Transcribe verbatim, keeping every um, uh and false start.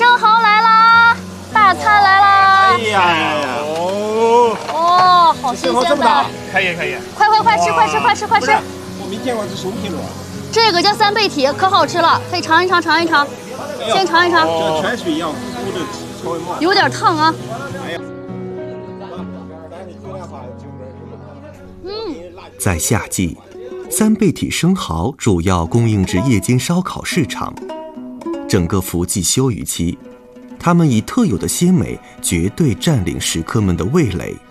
生蚝来啦！大餐来啦！ 哎呀，哦， 哦，好新鲜的！ 可以可以， 快快快吃，快吃，快吃，快吃！ 我没见过这熟皮螺。 这个叫三倍体，可好吃了，可以尝一尝，尝一尝，先尝一尝。 这泉水一样糊的超冒。 有点烫啊。 哎呀， 嗯， 在夏季，三倍体生蚝主要供应至夜间烧烤市场。整个伏季休渔期，它们以特有的鲜美绝对占领食客们的味蕾。